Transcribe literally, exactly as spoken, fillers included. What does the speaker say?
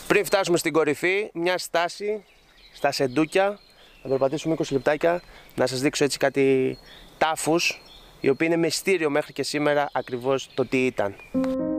Πριν φτάσουμε στην κορυφή, μια στάση στα Σεντούκια. Θα περπατήσουμε είκοσι λεπτάκια να σας δείξω έτσι κάτι τάφους, οι οποίοι είναι μυστήριο μέχρι και σήμερα ακριβώς το τι ήταν.